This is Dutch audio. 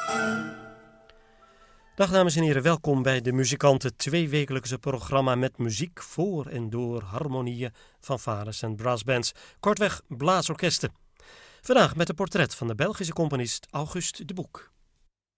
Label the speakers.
Speaker 1: Dag dames en heren, welkom bij De Muzikanten, tweewekelijkse programma met muziek voor en door harmonieën, fanfares en brassbands, kortweg blaasorkesten. Vandaag met een portret van de Belgische componist Auguste de Boek.